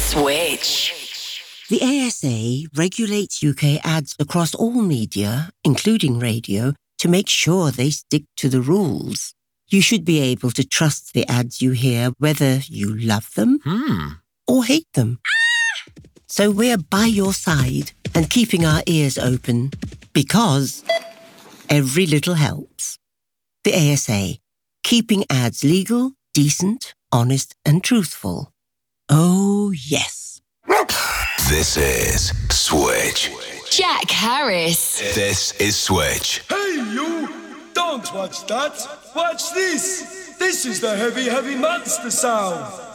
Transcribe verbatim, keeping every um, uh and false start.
Switch. The A S A regulates U K ads across all media, including radio, to make sure they stick to the rules. You should be able to trust the ads you hear, whether you love them Hmm. or hate them. So we're by your side and keeping our ears open, because every little helps. The A S A, keeping ads legal, decent, honest and truthful. Oh, yes. This is Switch. Jack Harris. This is Switch. Hey, you! Don't watch that. Watch this. This is the heavy, heavy monster sound.